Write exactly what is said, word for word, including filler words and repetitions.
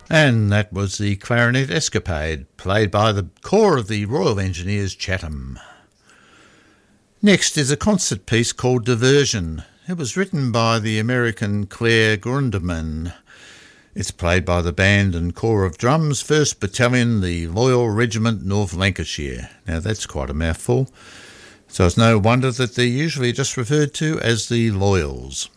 And that was the Clarinet Escapade, played by the Corps of the Royal Engineers, Chatham. Next is a concert piece called Diversion. It was written by the American Claire Grundemann. It's played by the band and corps of drums, first Battalion, the Loyal Regiment, North Lancashire. Now that's quite a mouthful, so it's no wonder that they're usually just referred to as the Loyals.